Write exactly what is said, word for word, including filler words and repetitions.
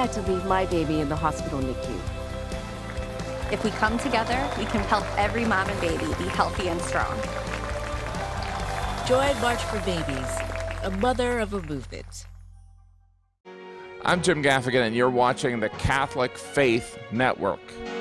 had to leave my baby in the hospital N I C U. If we come together, we can help every mom and baby be healthy and strong. Join March for Babies, a mother of a movement. I'm Jim Gaffigan, and you're watching the Catholic Faith Network.